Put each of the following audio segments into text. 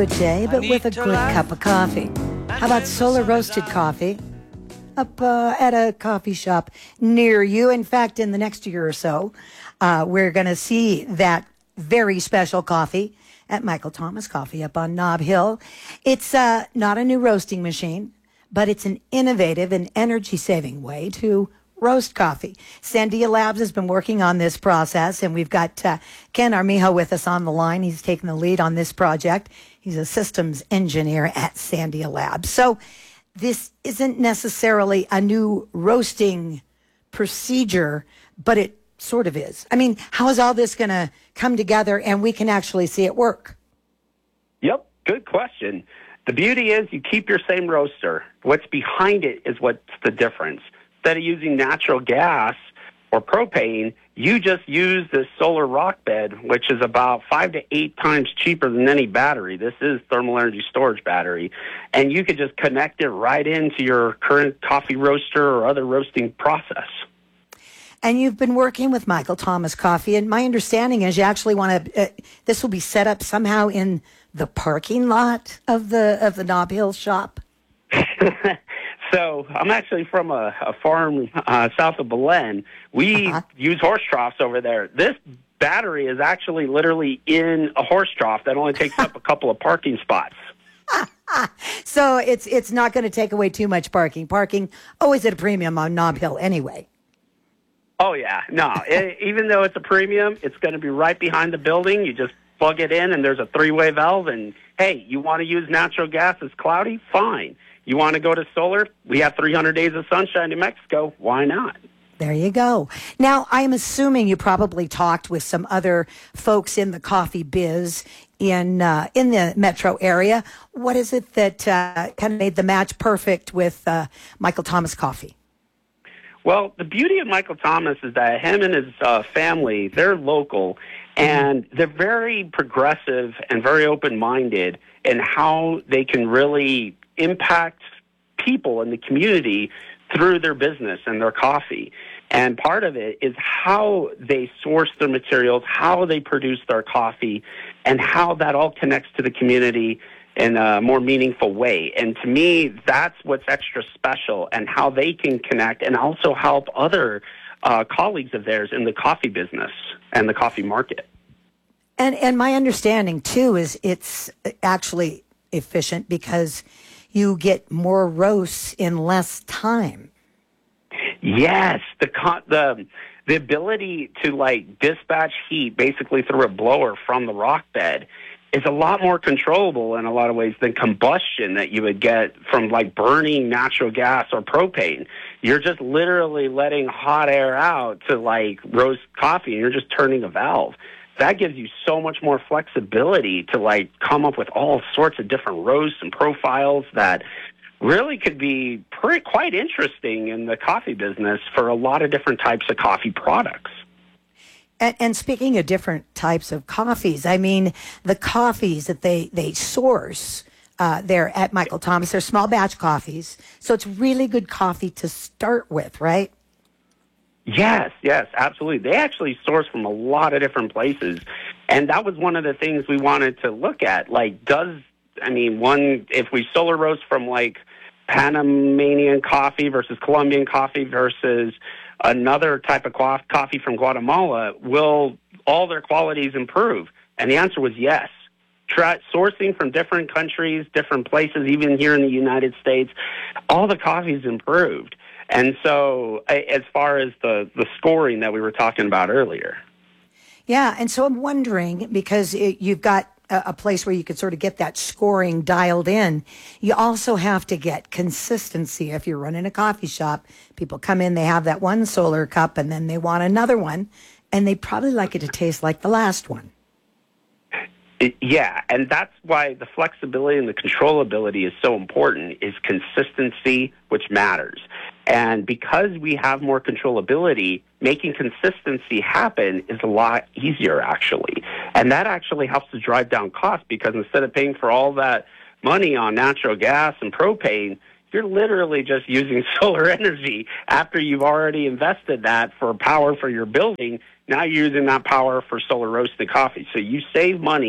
Good day, but with a good cup of coffee. How about solar roasted coffee up at a coffee shop near you? In fact, in the next year or so, we're going to see that very special coffee at Michael Thomas Coffee up on Nob Hill. It's not a new roasting machine, but it's an innovative and energy-saving way to roast coffee. Sandia Labs has been working on this process, and we've got Ken Armijo with us on the line. He's taking the lead on this project. He's a systems engineer at Sandia Labs. So this isn't necessarily a new roasting procedure, but it sort of is. I mean, how is all this going to come together and we can actually see it work? Yep, good question. The beauty is you keep your same roaster. What's behind it is what's the difference. Instead of using natural gas or propane, you just use this solar rock bed, which is about 5 to 8 times cheaper than any battery. This is thermal energy storage battery. And you could just connect it right into your current coffee roaster or other roasting process. And you've been working with Michael Thomas Coffee, and my understanding is you actually want to, this will be set up somehow in the parking lot of the Nob Hill shop. So I'm actually from a farm south of Belen. We use horse troughs over there. This battery is actually literally in a horse trough that only takes up a couple of parking spots. So it's not going to take away too much parking. Parking always at a premium on Nob Hill anyway. Oh, yeah. No, even though it's a premium, it's going to be right behind the building. You just plug it in, and there's a 3-way valve. And, hey, you want to use natural gas? It's cloudy? Fine. You want to go to solar? We have 300 days of sunshine in Mexico. Why not? There you go. Now, I'm assuming you probably talked with some other folks in the coffee biz in the metro area. What is it that kind of made the match perfect with Michael Thomas Coffee? Well, the beauty of Michael Thomas is that him and his family, they're local, and they're very progressive and very open-minded in how they can really impact people in the community through their business and their coffee. And part of it is how they source their materials, how they produce their coffee, and how that all connects to the community in a more meaningful way. And to me, that's what's extra special, and how they can connect and also help other colleagues of theirs in the coffee business and the coffee market. And my understanding, too, is it's actually efficient because you get more roasts in less time. Yes, the ability to dispatch heat basically through a blower from the rock bed is a lot more controllable in a lot of ways than combustion that you would get from burning natural gas or propane. You're just literally letting hot air out to roast coffee, and you're just turning a valve. That gives you so much more flexibility to come up with all sorts of different roasts and profiles that really could be quite interesting in the coffee business for a lot of different types of coffee products. And speaking of different types of coffees, I mean, the coffees that they source there at Michael Thomas, they're small batch coffees. So it's really good coffee to start with, right? Yes, absolutely. They actually source from a lot of different places. And that was one of the things we wanted to look at. If we solar roast from Panamanian coffee versus Colombian coffee versus another type of coffee from Guatemala, will all their qualities improve? And the answer was yes. Sourcing from different countries, different places, even here in the United States, all the coffee's improved. And so as far as the scoring that we were talking about earlier. Yeah, and so I'm wondering, because you've got a place where you could sort of get that scoring dialed in, you also have to get consistency. If you're running a coffee shop, people come in, they have that one solar cup, and then they want another one, and they probably like it to taste like the last one. Yeah, and that's why the flexibility and the controllability is so important, is consistency, which matters. And because we have more controllability, making consistency happen is a lot easier, actually. And that actually helps to drive down costs, because instead of paying for all that money on natural gas and propane, you're literally just using solar energy after you've already invested that for power for your building. Now you're using that power for solar roasted coffee. So you save money,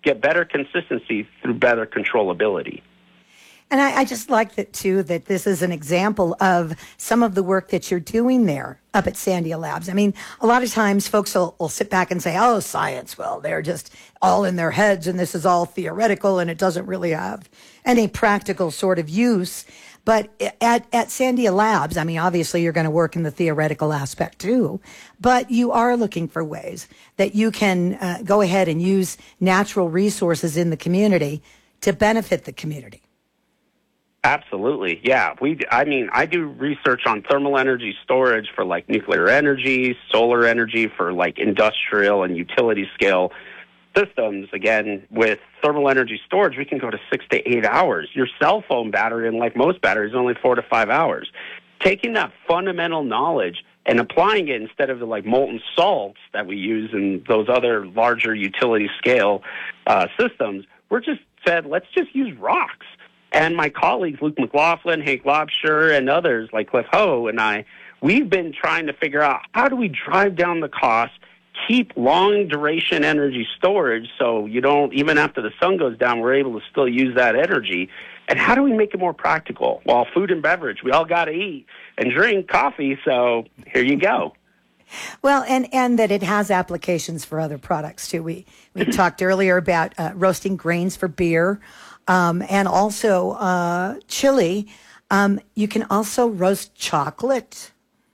get better consistency through better controllability. And I just like that, too, that this is an example of some of the work that you're doing there up at Sandia Labs. I mean, a lot of times folks will sit back and say, oh, science, well, they're just all in their heads and this is all theoretical and it doesn't really have any practical sort of use. But at Sandia Labs, I mean, obviously you're going to work in the theoretical aspect, too, but you are looking for ways that you can go ahead and use natural resources in the community to benefit the community. Absolutely. Yeah. I do research on thermal energy storage for like nuclear energy, solar energy for like industrial and utility scale systems. Again, with thermal energy storage, we can go to 6 to 8 hours. Your cell phone battery, and like most batteries, is only 4 to 5 hours. Taking that fundamental knowledge and applying it instead of the like molten salts that we use in those other larger utility scale systems, we're just said, let's just use rocks. And my colleagues, Luke McLaughlin, Hank Lobsher, and others like Cliff Ho and I, we've been trying to figure out how do we drive down the cost, keep long-duration energy storage so you don't, even after the sun goes down, we're able to still use that energy. And how do we make it more practical? Well, food and beverage, we all got to eat and drink coffee, so here you go. Well, and that it has applications for other products, too. We talked earlier about roasting grains for beer. And also chili. You can also roast chocolate.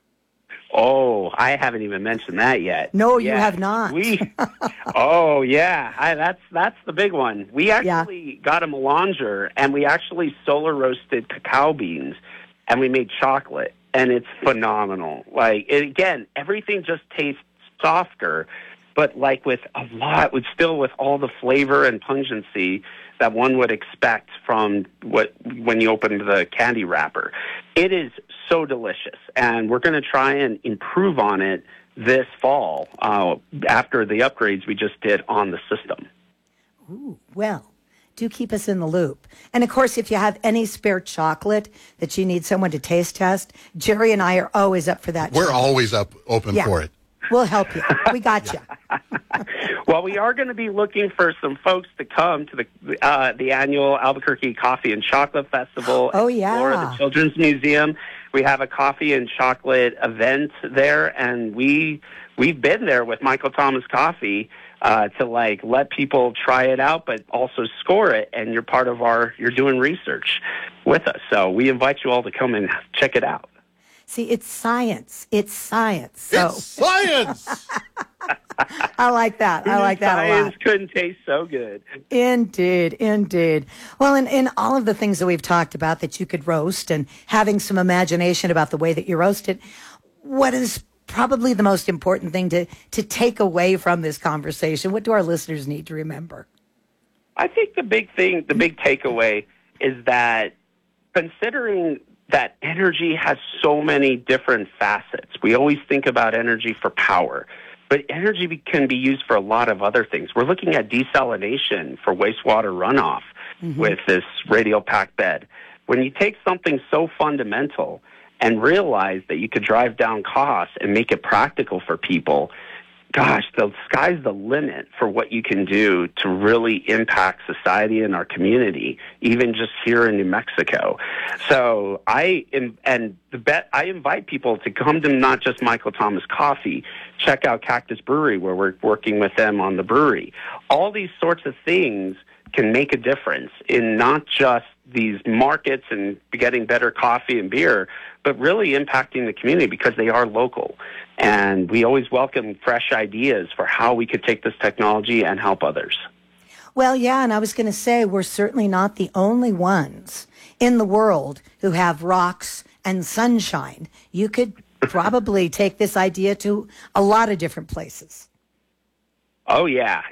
Oh, I haven't even mentioned that yet. No, you have not. Oh, yeah. That's the big one. We actually got a melanger, and we actually solar roasted cacao beans, and we made chocolate, and it's phenomenal. Like, again, everything just tastes softer, but like with all the flavor and pungency that one would expect from when you open the candy wrapper. It is so delicious, and we're going to try and improve on it this fall after the upgrades we just did on the system. Ooh, well, do keep us in the loop. And, of course, if you have any spare chocolate that you need someone to taste test, Jerry and I are always up for that. We're always open for it. We'll help you. We got you. Well, we are going to be looking for some folks to come to the annual Albuquerque Coffee and Chocolate Festival. Oh, yeah. At the Children's Museum. We have a coffee and chocolate event there, and we've been there with Michael Thomas Coffee to like let people try it out, but also score it. And you're part of you're doing research with us. So we invite you all to come and check it out. See, it's science. It's science. So. It's science! I like that. I like that a lot. Science couldn't taste so good. Indeed, indeed. Well, in all of the things that we've talked about that you could roast and having some imagination about the way that you roast it, what is probably the most important thing to take away from this conversation? What do our listeners need to remember? I think the big takeaway is that considering that energy has so many different facets. We always think about energy for power, but energy can be used for a lot of other things. We're looking at desalination for wastewater runoff with this radial packed bed. When you take something so fundamental and realize that you could drive down costs and make it practical for people, gosh, the sky's the limit for what you can do to really impact society and our community, even just here in New Mexico. So I invite people to come to not just Michael Thomas Coffee, check out Cactus Brewery, where we're working with them on the brewery. All these sorts of things can make a difference in not just these markets and getting better coffee and beer, but really impacting the community because they are local. And we always welcome fresh ideas for how we could take this technology and help others. Well, yeah, and I was going to say we're certainly not the only ones in the world who have rocks and sunshine. You could probably take this idea to a lot of different places. Oh, yeah.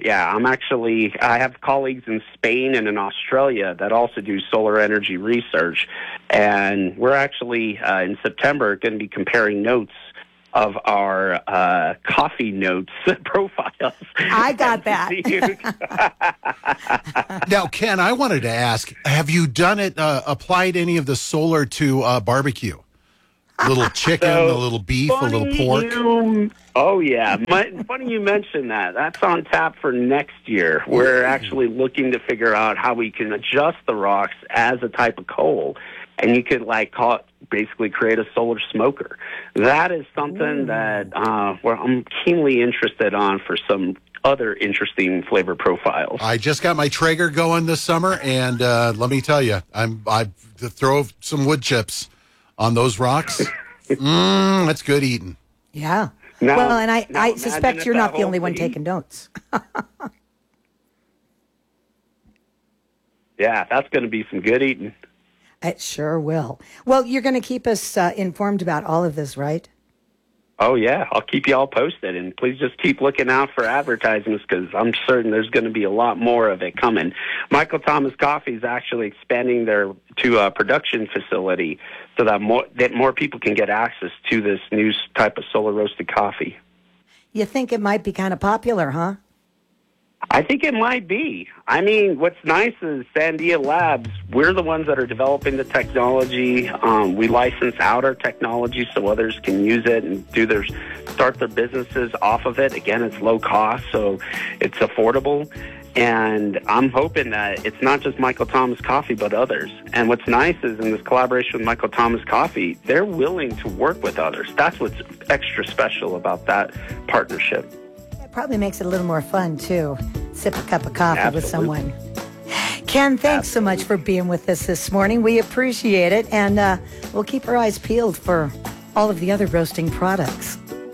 I have colleagues in Spain and in Australia that also do solar energy research. And we're actually, in September, going to be comparing notes of our coffee notes profiles. I got that. Now, Ken, I wanted to ask, have you done it, applied any of the solar to barbecue? Little chicken, a little beef, a little pork. Oh, yeah. Funny you mentioned that. That's on tap for next year. We're actually looking to figure out how we can adjust the rocks as a type of coal. And you could, basically create a solar smoker. That is something that where I'm keenly interested on for some other interesting flavor profiles. I just got my Traeger going this summer, and let me tell you, I throw some wood chips on those rocks. That's good eating. Yeah. Now, well, and I suspect you're not the only one taking notes. Yeah, that's going to be some good eating. It sure will. Well, you're going to keep us informed about all of this, right? Oh, yeah. I'll keep you all posted. And please just keep looking out for advertisements because I'm certain there's going to be a lot more of it coming. Michael Thomas Coffee is actually expanding to a production facility so that more people can get access to this new type of solar roasted coffee. You think it might be kind of popular, huh? I think it might be. I mean, what's nice is Sandia Labs, we're the ones that are developing the technology. We license out our technology so others can use it and start their businesses off of it. Again, it's low cost, so it's affordable. And I'm hoping that it's not just Michael Thomas Coffee, but others. And what's nice is in this collaboration with Michael Thomas Coffee, they're willing to work with others. That's what's extra special about that partnership. Probably makes it a little more fun, too. Sip a cup of coffee with someone. Ken, thanks so much for being with us this morning. We appreciate it, and we'll keep our eyes peeled for all of the other roasting products.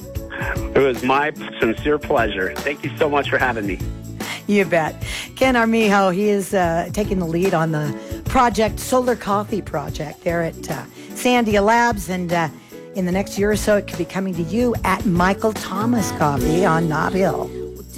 It was my sincere pleasure. Thank you so much for having me. You bet. Ken Armijo, he is taking the lead on the Solar Coffee Project there at Sandia Labs, and in the next year or so, it could be coming to you at Michael Thomas Coffee on Nob Hill.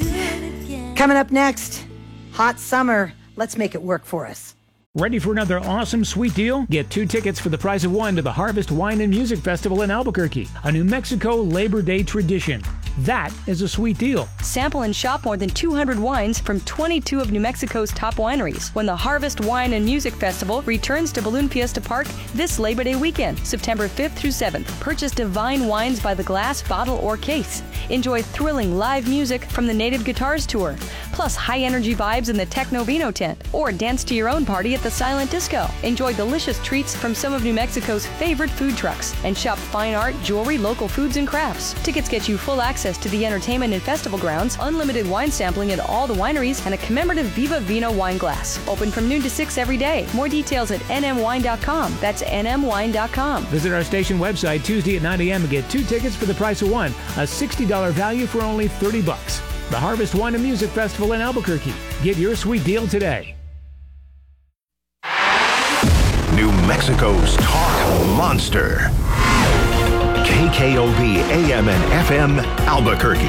Coming up next, hot summer. Let's make it work for us. Ready for another awesome sweet deal? Get 2 tickets for the price of 1 to the Harvest Wine and Music Festival in Albuquerque, a New Mexico Labor Day tradition. That is a sweet deal. Sample and shop more than 200 wines from 22 of New Mexico's top wineries when the Harvest Wine and Music Festival returns to Balloon Fiesta Park this Labor Day weekend, September 5th through 7th. Purchase divine wines by the glass, bottle, or case. Enjoy thrilling live music from the Native Guitars Tour, plus high-energy vibes in the Techno Vino tent, or dance to your own party at the Silent Disco. Enjoy delicious treats from some of New Mexico's favorite food trucks, and shop fine art, jewelry, local foods, and crafts. Tickets get you full access to the entertainment and festival grounds, unlimited wine sampling at all the wineries, and a commemorative Viva Vino wine glass. Open from noon to 6 every day. More details at nmwine.com. That's nmwine.com. Visit our station website Tuesday at 9 a.m. and get 2 tickets for the price of 1, a $60 value for only $30. The Harvest Wine and Music Festival in Albuquerque. Get your sweet deal today. New Mexico's talk monster. KKOB AM and FM Albuquerque.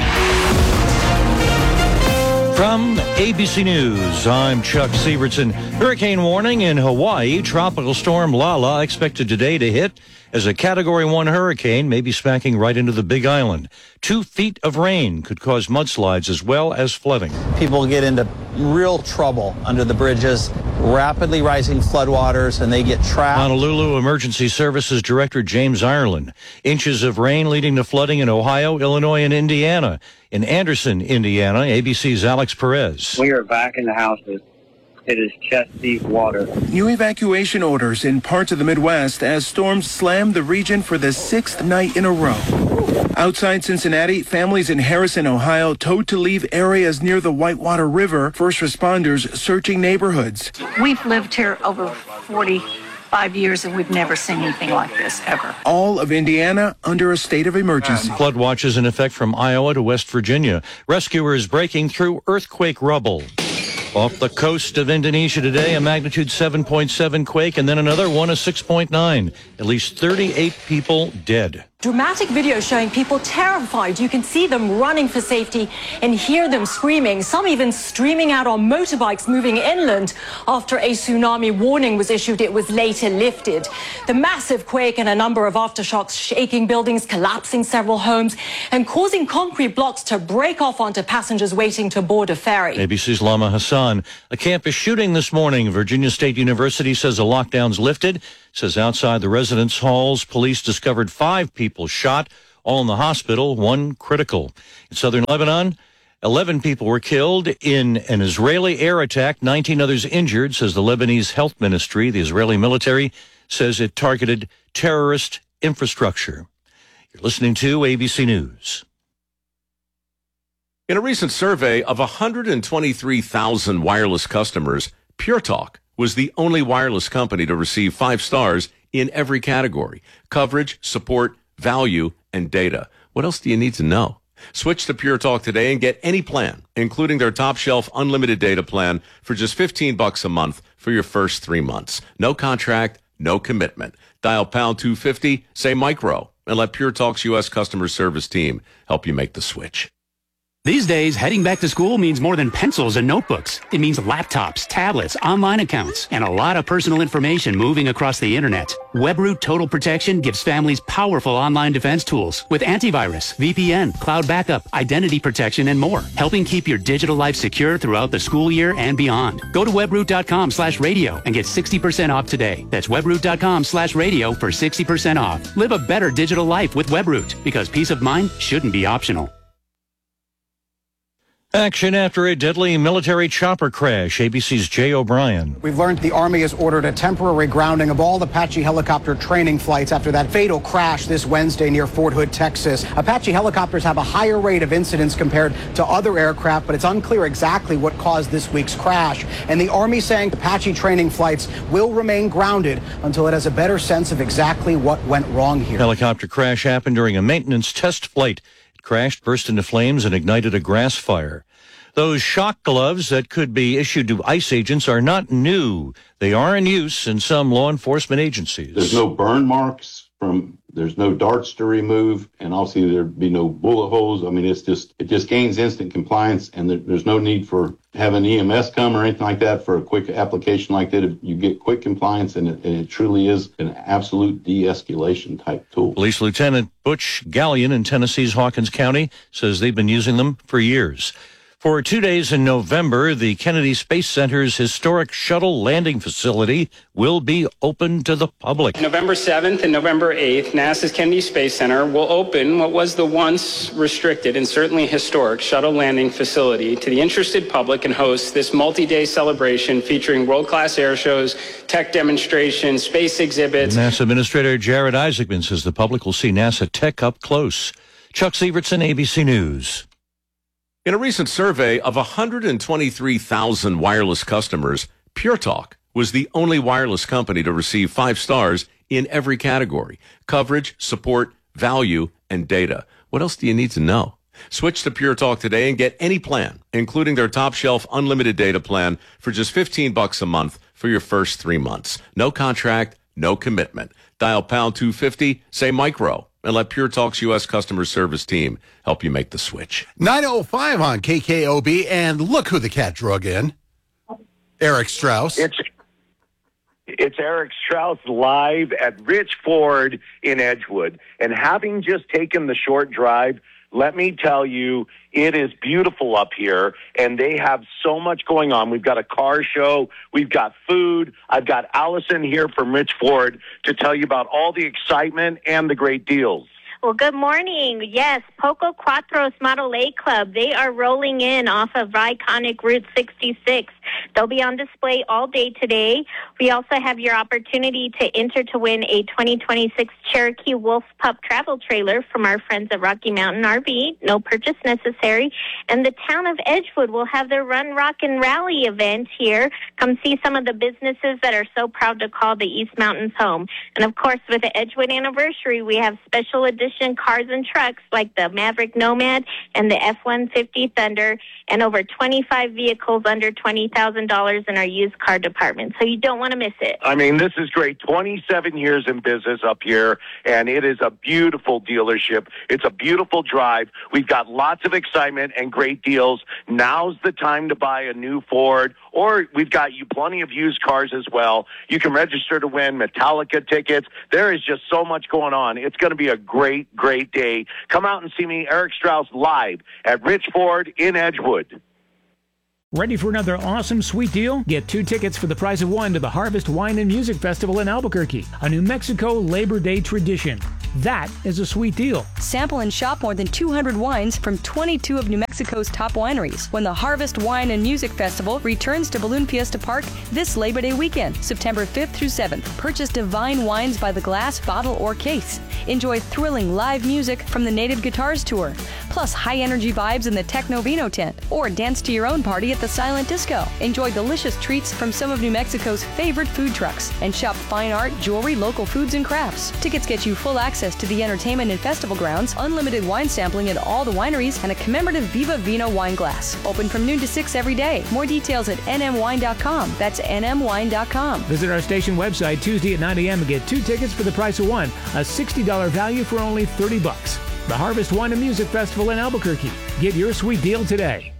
From ABC News, I'm Chuck Sievertson. Hurricane warning in Hawaii. Tropical storm Lala expected today to hit as a Category 1 hurricane, may be smacking right into the Big Island. 2 feet of rain could cause mudslides as well as flooding. People get into real trouble under the bridges, rapidly rising floodwaters, and they get trapped. Honolulu Emergency Services Director James Ireland. Inches of rain leading to flooding in Ohio, Illinois, and Indiana. In Anderson, Indiana, ABC's Alex Perez. We are back in the houses. It is chest-deep water. New evacuation orders in parts of the Midwest as storms slam the region for the 6th night in a row. Outside Cincinnati, families in Harrison, Ohio, told to leave areas near the Whitewater River. First responders searching neighborhoods. We've lived here over 45 years and we've never seen anything like this ever. All of Indiana under a state of emergency. Flood watches in effect from Iowa to West Virginia. Rescuers breaking through earthquake rubble. Off the coast of Indonesia today, a magnitude 7.7 quake, and then another one, a 6.9. At least 38 people dead. Dramatic video showing people terrified. You can see them running for safety and hear them screaming, some even streaming out on motorbikes moving inland. After a tsunami warning was issued, it was later lifted. The massive quake and a number of aftershocks shaking buildings, collapsing several homes, and causing concrete blocks to break off onto passengers waiting to board a ferry. ABC's Lama Hassan. A campus shooting this morning. Virginia State University says the lockdown's lifted. says outside the residence halls, police discovered 5 people shot, all in the hospital, 1 critical. In southern Lebanon, 11 people were killed in an Israeli air attack, 19 others injured, says the Lebanese Health Ministry. The Israeli military says it targeted terrorist infrastructure. You're listening to ABC News. In a recent survey of 123,000 wireless customers, Pure Talk was the only wireless company to receive 5 stars in every category: coverage, support, value, and data. What else do you need to know? Switch to Pure Talk today and get any plan, including their top shelf unlimited data plan for just $15 a month for your first 3 months. No contract, no commitment. Dial pound 250, say micro, and let Pure Talk's U.S. customer service team help you make the switch. These days, heading back to school means more than pencils and notebooks. It means laptops, tablets, online accounts, and a lot of personal information moving across the internet. WebRoot Total Protection gives families powerful online defense tools with antivirus, VPN, cloud backup, identity protection, and more, helping keep your digital life secure throughout the school year and beyond. Go to webroot.com/radio and get 60% off today. That's webroot.com/radio for 60% off. Live a better digital life with WebRoot, because peace of mind shouldn't be optional. Action after a deadly military chopper crash. ABC's Jay O'Brien. We've learned the Army has ordered a temporary grounding of all Apache helicopter training flights after that fatal crash this Wednesday near Fort Hood, Texas. Apache helicopters have a higher rate of incidents compared to other aircraft, but it's unclear exactly what caused this week's crash. And the Army saying Apache training flights will remain grounded until it has a better sense of exactly what went wrong here. Helicopter crash happened during a maintenance test flight. It crashed, burst into flames, and ignited a grass fire. Those shock gloves that could be issued to ICE agents are not new. They are in use in some law enforcement agencies. There's no burn marks there's no darts to remove, and obviously there'd be no bullet holes. I mean, it just gains instant compliance, and there's no need for having EMS come or anything like that for a quick application like that. You get quick compliance, and it truly is an absolute de-escalation type tool. Police Lieutenant Butch Gallion in Tennessee's Hawkins County says they've been using them for years. For 2 days in November, the Kennedy Space Center's historic shuttle landing facility will be open to the public. November 7th and November 8th, NASA's Kennedy Space Center will open what was the once restricted and certainly historic shuttle landing facility to the interested public and host this multi-day celebration featuring world-class air shows, tech demonstrations, space exhibits. NASA Administrator Jared Isaacman says the public will see NASA tech up close. Chuck Sievertson, ABC News. In a recent survey of 123,000 wireless customers, Pure Talk was the only wireless company to receive 5 stars in every category: coverage, support, value, and data. What else do you need to know? Switch to Pure Talk today and get any plan, including their top shelf unlimited data plan for just $15 a month for your first 3 months. No contract, no commitment. Dial pound 250, say micro, and let Pure Talk's U.S. customer service team help you make the switch. 9:05 on KKOB, and look who the cat drug in. Eric Strauss. It's Eric Strauss live at Rich Ford in Edgewood. And having just taken the short drive, let me tell you, it is beautiful up here, and they have so much going on. We've got a car show. We've got food. I've got Allison here from Rich Ford to tell you about all the excitement and the great deals. Well, good morning. Yes, Poco Cuatros Model A Club. They are rolling in off of iconic Route 66. They'll be on display all day today. We also have your opportunity to enter to win a 2026 Cherokee Wolf Pup travel trailer from our friends at Rocky Mountain RV. No purchase necessary. And the town of Edgewood will have their Run, Rock, and Rally event here. Come see some of the businesses that are so proud to call the East Mountains home. And, of course, with the Edgewood anniversary, we have special edition cars and trucks like the Maverick Nomad and the F-150 Thunder, and over 25 vehicles under $20,000 in our used car department. So you don't want to miss it. I mean, this is great. 27 years in business up here, and it is a beautiful dealership. It's a beautiful drive. We've got lots of excitement and great deals. Now's the time to buy a new Ford, or we've got you plenty of used cars as well. You can register to win Metallica tickets. There is just so much going on. It's going to be a great day. Come out and see me, Eric Strauss, live at Rich Ford in Edgewood. Ready for another awesome sweet deal? Get 2 tickets for the price of 1 to the Harvest Wine and Music Festival in Albuquerque, a New Mexico Labor Day tradition. That is a sweet deal. Sample and shop more than 200 wines from 22 of New Mexico's top wineries when the Harvest Wine and Music Festival returns to Balloon Fiesta Park this Labor Day weekend, September 5th through 7th. Purchase divine wines by the glass, bottle, or case. Enjoy thrilling live music from the Native Guitars Tour, plus high-energy vibes in the Techno Vino tent, or dance to your own party at the Silent Disco. Enjoy delicious treats from some of New Mexico's favorite food trucks, and shop fine art, jewelry, local foods, and crafts. Tickets get you full access to the entertainment and festival grounds, unlimited wine sampling at all the wineries, and a commemorative Viva Vino wine glass. Open from noon to 6 every day. More details at nmwine.com. That's nmwine.com. Visit our station website Tuesday at 9 a.m. and get 2 tickets for the price of 1, a $60 value for only $30. The Harvest Wine and Music Festival in Albuquerque. Get your sweet deal today.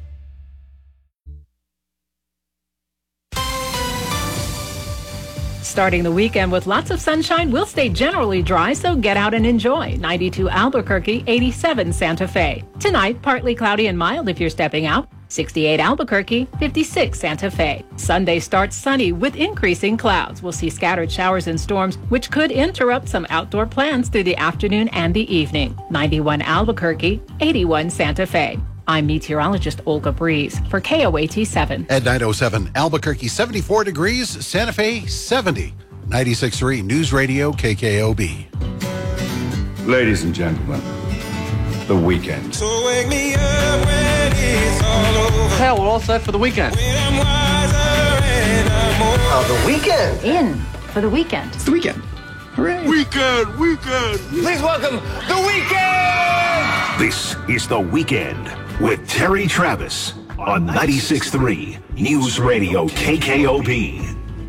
Starting the weekend with lots of sunshine, we'll stay generally dry, so get out and enjoy. 92 Albuquerque, 87 Santa Fe. Tonight, partly cloudy and mild if you're stepping out. 68 Albuquerque, 56 Santa Fe. Sunday starts sunny with increasing clouds. We'll see scattered showers and storms, which could interrupt some outdoor plans through the afternoon and the evening. 91 Albuquerque, 81 Santa Fe. I'm meteorologist Olga Breeze for KOAT 7. At 9:07, Albuquerque 74 degrees, Santa Fe 70. 96.3 News Radio KKOB. Ladies and gentlemen, the weekend. So wake me up when it's all over. Hell, we're all set for the weekend. When I'm wiser and I'm more. The weekend. In for the weekend. It's the weekend. Hooray. Weekend. Please welcome the weekend. This is The Weekend with Terry Travis on 96.3 News Radio KKOB.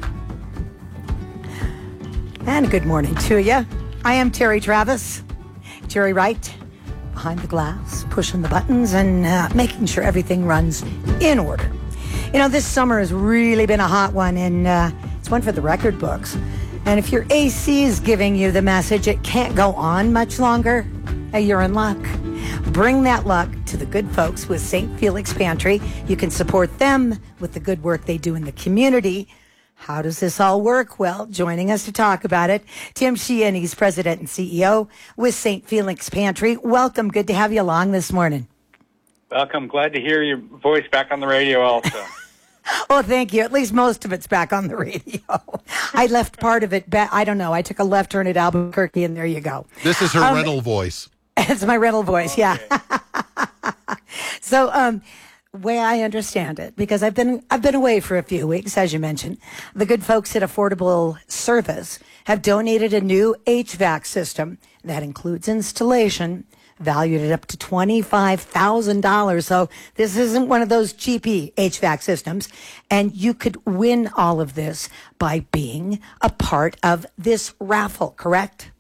And good morning to you. I am Terry Travis. Jerry Wright, behind the glass, pushing the buttons and making sure everything runs in order. You know, this summer has really been a hot one, and it's one for the record books. And if your AC is giving you the message it can't go on much longer, you're in luck. Bring that luck to the good folks with St. Felix Pantry. You can support them with the good work they do in the community. How does this all work? Well, joining us to talk about it, Tim Sheehan. He's president and CEO with St. Felix Pantry. Welcome. Good to have you along this morning. Welcome. Glad to hear your voice back on the radio also. Oh, thank you. At least most of it's back on the radio. I left part of it back. I don't know. I took a left turn at Albuquerque, and there you go. This is her rental voice. It's my rental voice, okay. Yeah. So, way I understand it, because I've been away for a few weeks, as you mentioned, the good folks at Affordable Service have donated a new HVAC system that includes installation, valued at up to $25,000. So this isn't one of those cheapy HVAC systems. And you could win all of this by being a part of this raffle, correct?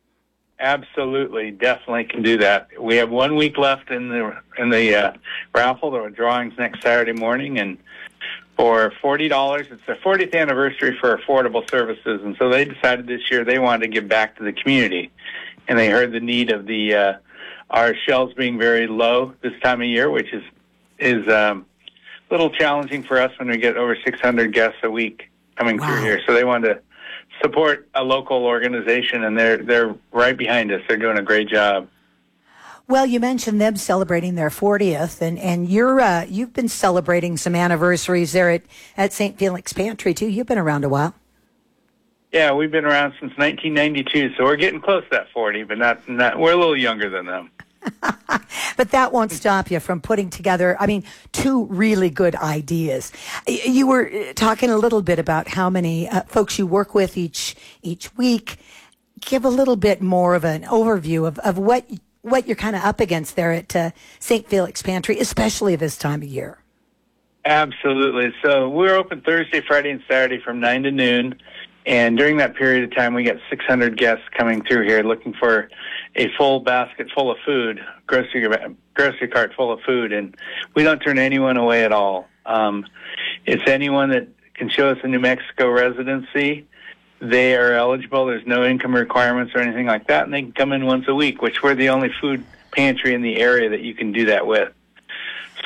Absolutely, definitely can do that. We have 1 week left in the raffle. The drawing's next Saturday morning, and for $40, it's their 40th anniversary for Affordable Services, and so they decided this year they wanted to give back to the community, and they heard the need of the our shelves being very low this time of year, which is a little challenging for us when we get over 600 guests a week coming through here. So they wanted to support a local organization, and they're right behind us. They're doing a great job. Well, you mentioned them celebrating their 40th, and you've been celebrating some anniversaries there at St. Felix Pantry too. You've been around a while. Yeah, we've been around since 1992, so we're getting close to that 40, but not we're a little younger than them. But that won't stop you from putting together, two really good ideas. You were talking a little bit about how many folks you work with each week. Give a little bit more of an overview of what you're kind of up against there at St. Felix Pantry, especially this time of year. Absolutely. So we're open Thursday, Friday, and Saturday from 9 to noon. And during that period of time, we get 600 guests coming through here looking for a full basket full of food, grocery cart full of food, and we don't turn anyone away at all. It's anyone that can show us a New Mexico residency. They are eligible. There's no income requirements or anything like that, and they can come in once a week, which we're the only food pantry in the area that you can do that with.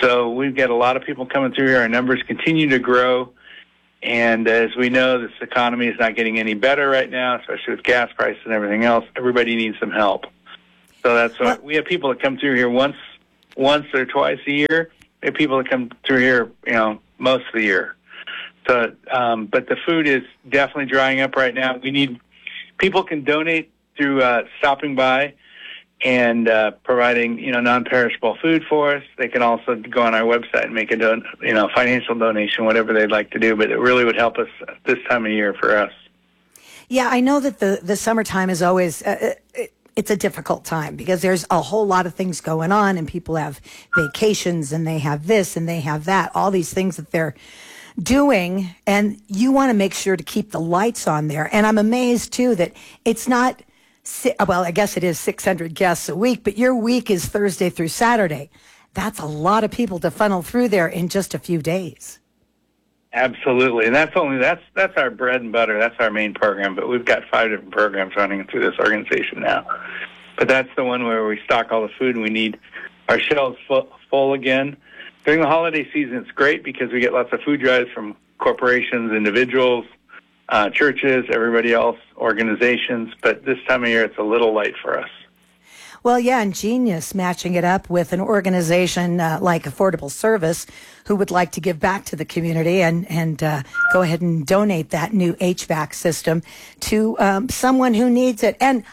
So we've got a lot of people coming through here. Our numbers continue to grow. And as we know, this economy is not getting any better right now, especially with gas prices and everything else. Everybody needs some help. So that's why we have people that come through here once or twice a year. We have people that come through here, most of the year. So, but the food is definitely drying up right now. People can donate through stopping by and providing, non-perishable food for us. They can also go on our website and make a financial donation, whatever they'd like to do. But it really would help us this time of year for us. Yeah, I know that the summertime is always it's a difficult time because there's a whole lot of things going on, and people have vacations, and they have this and they have that, all these things that they're doing, and you want to make sure to keep the lights on there. And I'm amazed too that it's not. Well, I guess it is 600 guests a week, but your week is Thursday through Saturday. That's a lot of people to funnel through there in just a few days. Absolutely. And that's our bread and butter. That's our main program, but we've got 5 different programs running through this organization now. But that's the one where we stock all the food, and we need our shelves full again. During the holiday season, it's great because we get lots of food drives from corporations, individuals, churches, everybody else, organizations, but this time of year it's a little light for us. Well, yeah, and genius matching it up with an organization like Affordable Service who would like to give back to the community and go ahead and donate that new HVAC system to someone who needs it. And,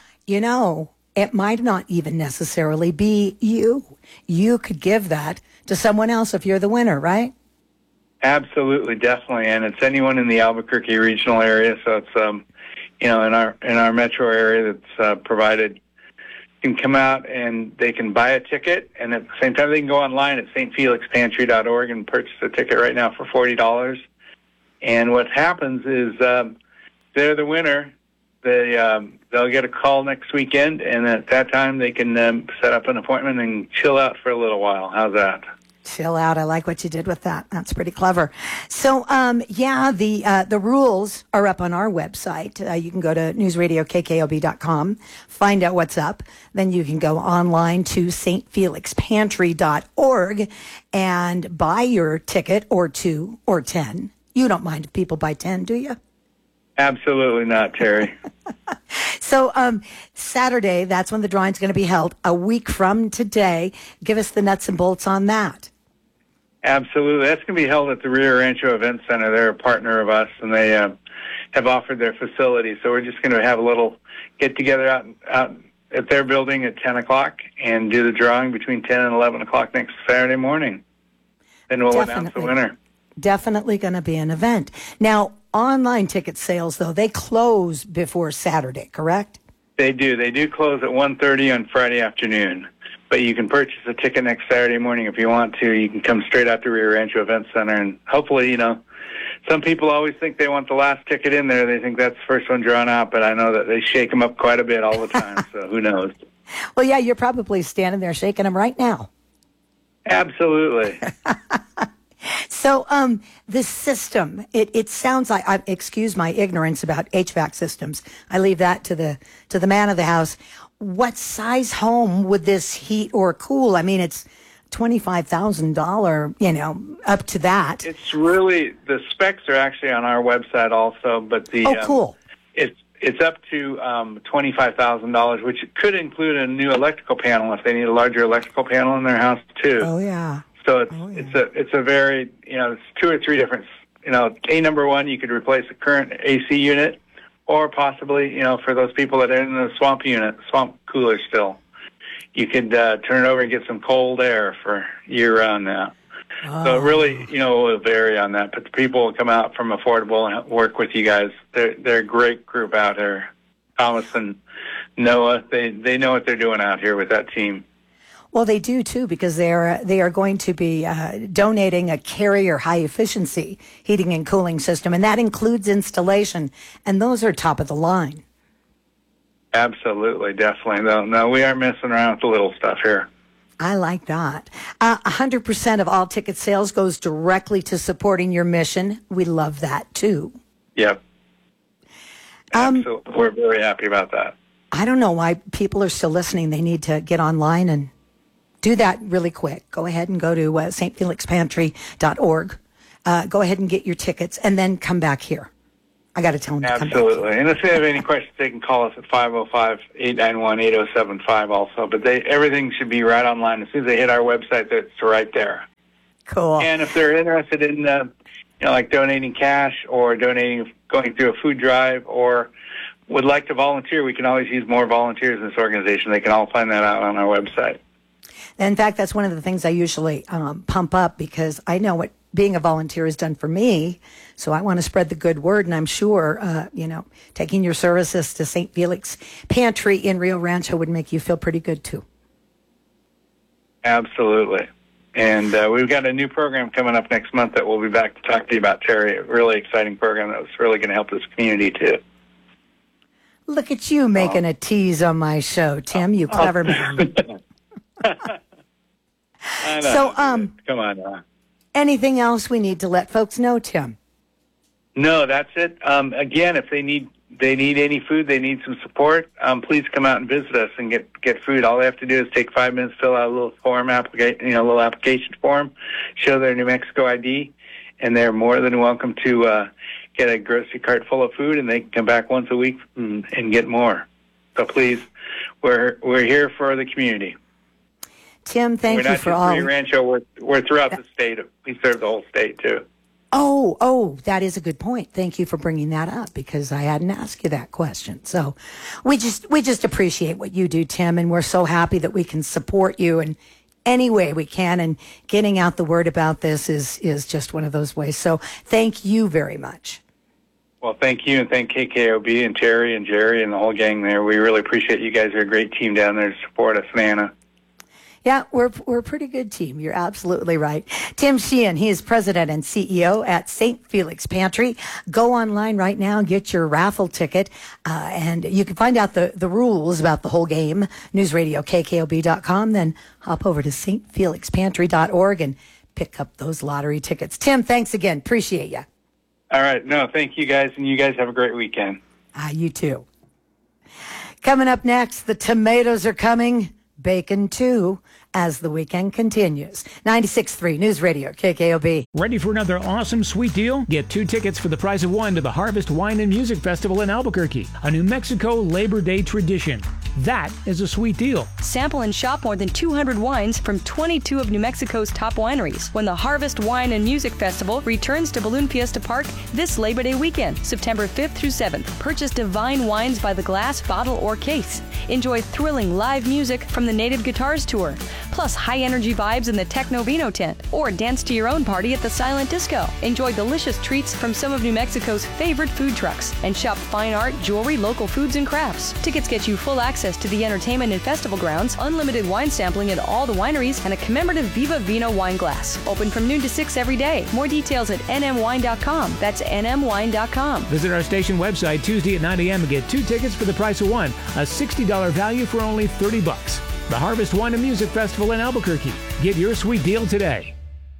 it might not even necessarily be you. You could give that to someone else if you're the winner, right? Absolutely, definitely, and it's anyone in the Albuquerque regional area. So it's in our metro area that's provided. Can come out and they can buy a ticket, and at the same time they can go online at stfelixpantry.org and purchase a ticket right now for $40. And what happens is they're the winner. They'll get a call next weekend, and at that time they can set up an appointment and chill out for a little while. How's that? Chill out. I like what you did with that. That's pretty clever. So, the rules are up on our website. You can go to newsradiokkob.com, find out what's up. Then you can go online to stfelixpantry.org and buy your ticket or 2 or 10. You don't mind if people buy 10, do you? Absolutely not, Terry. So Saturday, that's when the drawing's going to be held. A week from today. Give us the nuts and bolts on that. Absolutely. That's going to be held at the Rio Rancho Event Center. They're a partner of us, and they have offered their facility. So we're just going to have a little get-together out at their building at 10 o'clock and do the drawing between 10 and 11 o'clock next Saturday morning. Then we'll announce the winner. Definitely going to be an event. Now, online ticket sales, though, they close before Saturday, correct? They do. They do close at 1:30 on Friday afternoon. But you can purchase a ticket next Saturday morning if you want to. You can come straight out to Rio Rancho Event Center, and hopefully, some people always think they want the last ticket in there. They think that's the first one drawn out, but I know that they shake them up quite a bit all the time, so who knows? Well, yeah, you're probably standing there shaking them right now. Absolutely. So the system, it sounds like, excuse my ignorance about HVAC systems. I leave that to the man of the house. What size home would this heat or cool? I mean, it's $25,000, up to that. It's really, the specs are actually on our website also, but cool. It's up to $25,000, which could include a new electrical panel if they need a larger electrical panel in their house too. Oh yeah. So it's a very, it's 2 or 3 different, number one, you could replace a current AC unit, or possibly, for those people that are in the swamp cooler still, you could turn it over and get some cold air for year-round now. Oh. So it really, it will vary on that. But the people will come out from Affordable and work with you guys. They're a great group out there. Thomas and Noah, they know what they're doing out here with that team. Well, they do, too, because they are going to be donating a Carrier high-efficiency heating and cooling system, and that includes installation, and those are top of the line. Absolutely, definitely. No, we aren't messing around with the little stuff here. I like that. 100% of all ticket sales goes directly to supporting your mission. We love that, too. Yep. Absolutely. We're very happy about that. I don't know why people are still listening. They need to get online and do that really quick. Go ahead and go to stfelixpantry.org. Go ahead and get your tickets and then come back here. I got to tell them to come back. Absolutely. And if they have any questions, they can call us at 505-891-8075 also. But everything should be right online. As soon as they hit our website, it's right there. Cool. And if they're interested in, like donating cash or going through a food drive or would like to volunteer, we can always use more volunteers in this organization. They can all find that out on our website. In fact, that's one of the things I usually pump up because I know what being a volunteer has done for me. So I want to spread the good word. And I'm sure, taking your services to St. Felix Pantry in Rio Rancho would make you feel pretty good, too. Absolutely. And we've got a new program coming up next month that we'll be back to talk to you about, Terry. A really exciting program that's really going to help this community, too. Look at you making a tease on my show, Tim, you clever man. So, come on. Anything else we need to let folks know, Tim? No, that's it. Again, if they need any food, they need some support, please come out and visit us and get food. All they have to do is take 5 minutes, fill out a little application form, show their New Mexico ID, and they're more than welcome to get a grocery cart full of food, and they can come back once a week and get more. So please, we're here for the community. Tim, thank you for all. We're not just Rio Rancho. We're throughout the state. We serve the whole state too. Oh, that is a good point. Thank you for bringing that up because I hadn't asked you that question. So we just appreciate what you do, Tim, and we're so happy that we can support you in any way we can. And getting out the word about this is just one of those ways. So thank you very much. Well, thank you, and thank KKOB and Terry and Jerry and the whole gang there. We really appreciate you guys. Are a great team down there to support us, Anna. Yeah, we're a pretty good team. You're absolutely right. Tim Sheehan, he is president and CEO at St. Felix Pantry. Go online right now, get your raffle ticket, and you can find out the rules about the whole game, newsradiokkob.com, then hop over to stfelixpantry.org and pick up those lottery tickets. Tim, thanks again. Appreciate you. All right. No, thank you guys, and you guys have a great weekend. You too. Coming up next, the tomatoes are coming. Bacon, too, as the weekend continues. 96.3 News Radio, KKOB. Ready for another awesome sweet deal? Get 2 tickets for the price of 1 to the Harvest Wine and Music Festival in Albuquerque, a New Mexico Labor Day tradition. That is a sweet deal. Sample and shop more than 200 wines from 22 of New Mexico's top wineries when the Harvest Wine and Music Festival returns to Balloon Fiesta Park this Labor Day weekend, September 5th through 7th. Purchase divine wines by the glass, bottle, or case. Enjoy thrilling live music from the Native Guitars Tour, plus high-energy vibes in the Techno Vino tent, or dance to your own party at the Silent Disco. Enjoy delicious treats from some of New Mexico's favorite food trucks, and shop fine art, jewelry, local foods, and crafts. Tickets get you full access to the entertainment and festival grounds, unlimited wine sampling at all the wineries, and a commemorative Viva Vino wine glass. Open from noon to 6 every day. More details at nmwine.com. That's nmwine.com. Visit our station website Tuesday at 9 a.m. and get 2 tickets for the price of 1, a $60 value for only $30. The Harvest Wine and Music Festival in Albuquerque. Get your sweet deal today.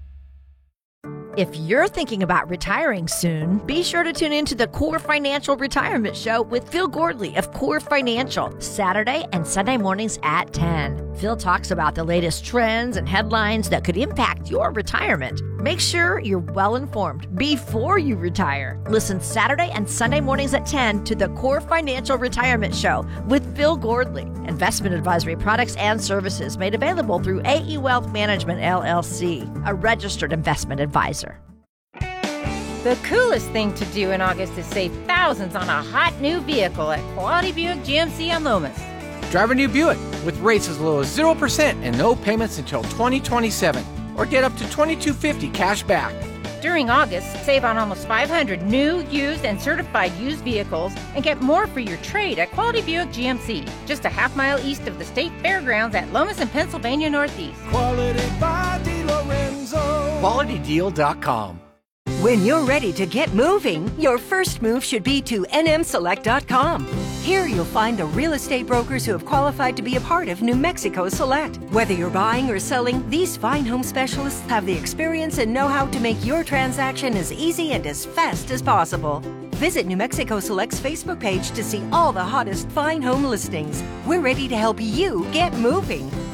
If you're thinking about retiring soon, be sure to tune in to the Core Financial Retirement Show with Phil Gordley of Core Financial, Saturday and Sunday mornings at 10. Phil talks about the latest trends and headlines that could impact your retirement. Make sure you're well informed before you retire. Listen Saturday and Sunday mornings at 10 to the Core Financial Retirement Show with Phil Gordley. Investment advisory products and services made available through AE Wealth Management, LLC, a registered investment advisor. The coolest thing to do in August is save thousands on a hot new vehicle at Quality Buick GMC on Lomas. Drive a new Buick with rates as low as 0% and no payments until 2027. Or get up to $2,250 cash back. During August, save on almost 500 new, used, and certified used vehicles and get more for your trade at Quality Buick GMC, just a half-mile east of the State Fairgrounds at Lomas and Pennsylvania Northeast. Quality by DeLorenzo. QualityDeal.com. When you're ready to get moving, your first move should be to nmselect.com. Here you'll find the real estate brokers who have qualified to be a part of New Mexico Select. Whether you're buying or selling, these fine home specialists have the experience and know-how to make your transaction as easy and as fast as possible. Visit New Mexico Select's Facebook page to see all the hottest fine home listings. We're ready to help you get moving.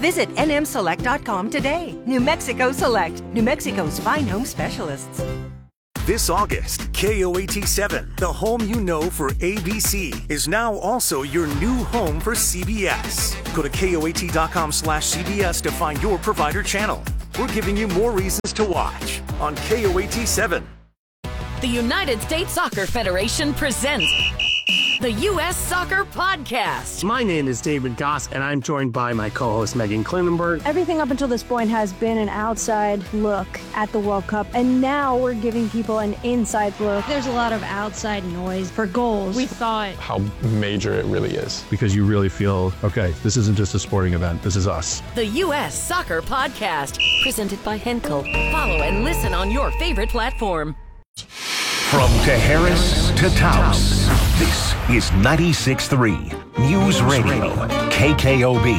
Visit nmselect.com today. New Mexico Select, New Mexico's fine home specialists. This August, KOAT7, the home you know for ABC, is now also your new home for CBS. Go to KOAT.com/CBS to find your provider channel. We're giving you more reasons to watch on KOAT7. The United States Soccer Federation presents the U.S. Soccer Podcast. My name is David Goss, and I'm joined by my co-host Megan Klinenberg. Everything up until this point has been an outside look at the World Cup, and now we're giving people an inside look. There's a lot of outside noise for goals. We thought how major it really is. Because you really feel, okay, this isn't just a sporting event, this is us. The U.S. Soccer Podcast, presented by Henkel. Follow and listen on your favorite platform. From Harris to Taos, this is 96.3 News Radio, KKOB.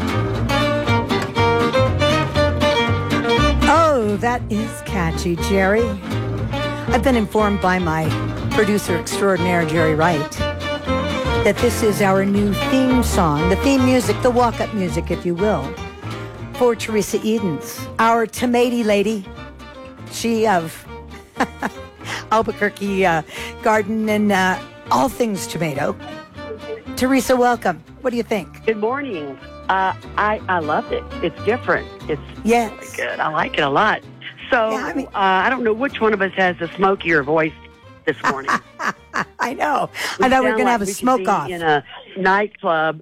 Oh, that is catchy, Jerry. I've been informed by my producer extraordinaire, Jerry Wright, that this is our new theme song, the theme music, the walk-up music, if you will, for Teresa Edens, our tomato lady. She of Albuquerque garden and all things tomato. Teresa, welcome. What do you think? Good morning. I loved it. It's different. It's really good. I like it a lot. So yeah, I don't know which one of us has the smokier voice this morning. I know. I thought we were going to have a smoke off in a nightclub.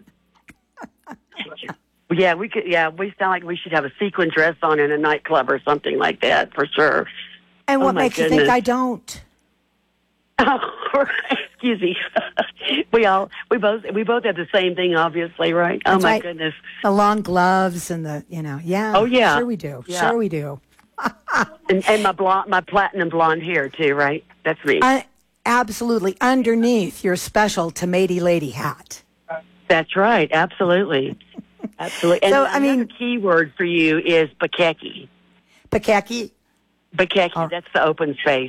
Yeah, we could. Yeah, we sound like we should have a sequin dress on in a nightclub or something like that for sure. And what makes you think I don't? Oh, excuse me. we both have the same thing, obviously, right? That's oh my right. goodness. The long gloves and the, yeah. Oh yeah. Sure we do. Yeah. Sure we do. and my platinum blonde hair too, right? That's me. Absolutely. Underneath your special tomato lady hat. That's right. Absolutely. Absolutely. And so, another key word for you is bakeki. Bakeki? Bakeki, that's the open space.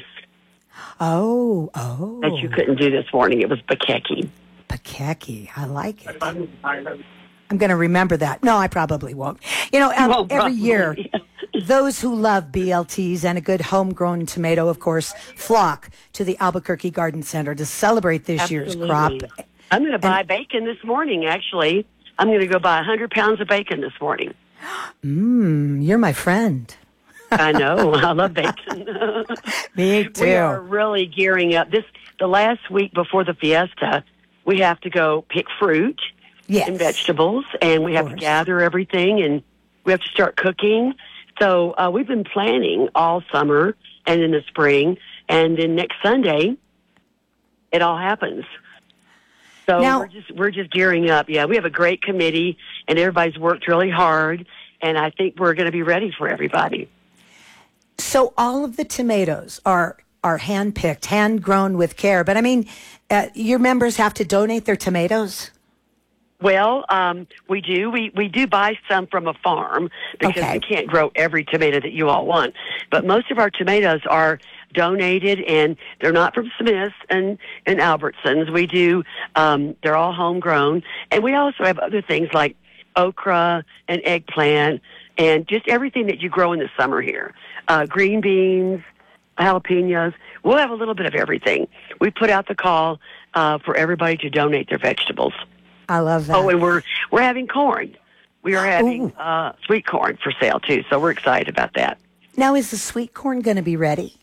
Oh. That you couldn't do this morning. It was bakeki. Bakeki. I like it. I'm going to remember that. No, I probably won't. Every year, those who love BLTs and a good homegrown tomato, of course, flock to the Albuquerque Garden Center to celebrate this year's crop. I'm going to buy bacon this morning, actually. I'm going to go buy 100 pounds of bacon this morning. You're my friend. I know. I love bacon. Me too. We are really gearing up. The last week before the fiesta, we have to go pick fruit and vegetables, and we have to gather everything, and we have to start cooking. So we've been planning all summer and in the spring, and then next Sunday, it all happens. So now, we're just gearing up. Yeah, we have a great committee, and everybody's worked really hard, and I think we're going to be ready for everybody. So all of the tomatoes are hand-picked, hand-grown with care. But, your members have to donate their tomatoes? Well, we do. We do buy some from a farm because we can't grow every tomato that you all want. But most of our tomatoes are donated, and they're not from Smith's and Albertsons. We do. They're all homegrown. And we also have other things like okra and eggplant and just everything that you grow in the summer here. Green beans, jalapenos. We'll have a little bit of everything. We put out the call for everybody to donate their vegetables. I love that. Oh, and we're having corn. We are having sweet corn for sale too, so we're excited about that. Now, is the sweet corn going to be ready?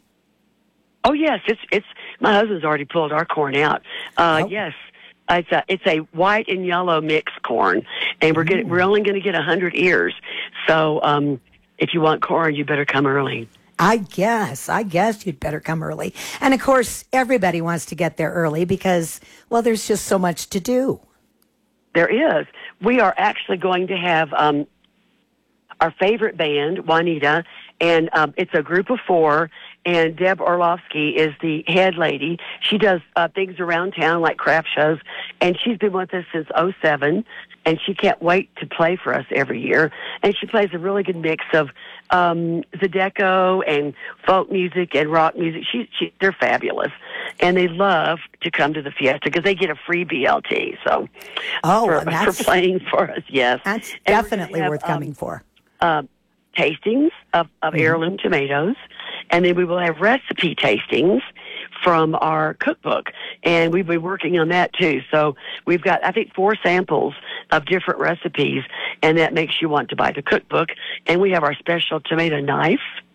Oh yes, it's. My husband's already pulled our corn out. Yes, it's a white and yellow mixed corn, and we're only going to get 100 ears. So if you want corn, you better come early. I guess you'd better come early. And of course, everybody wants to get there early because, well, there's just so much to do. There is. We are actually going to have our favorite band, Juanita, and it's a group of 4, and Deb Orlovsky is the head lady. She does things around town like craft shows, and she's been with us since 2007, and she can't wait to play for us every year. And she plays a really good mix of Zydeco and folk music and rock music. They're fabulous. and they love to come to the Fiesta because they get a free BLT. So, for playing for us, yes, that's definitely worth coming for. Tastings of heirloom tomatoes, and then we will have recipe tastings from our cookbook, and we've been working on that too. So we've got, I think, 4 samples of different recipes, and that makes you want to buy the cookbook. And we have our special tomato knife